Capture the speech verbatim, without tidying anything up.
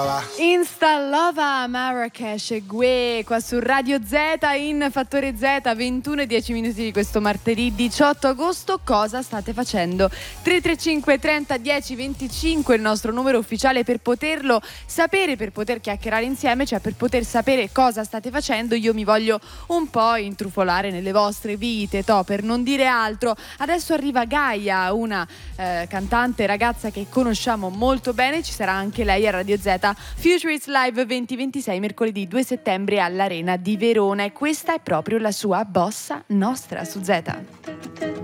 Insta Lova Marrakesh Gue qua su Radio Z in Fattore Z, ventuno e dieci minuti di questo martedì diciotto agosto. Cosa state facendo? tre tre cinque trenta dieci venticinque il nostro numero ufficiale per poterlo sapere, per poter chiacchierare insieme, cioè per poter sapere cosa state facendo. Io mi voglio un po' intrufolare nelle vostre vite, to, per non dire altro. Adesso arriva Gaia, una eh, cantante ragazza che conosciamo molto bene, ci sarà anche lei a Radio Z Futurist Live venti ventisei mercoledì due settembre all'Arena di Verona, e questa è proprio la sua bossa nostra su Z.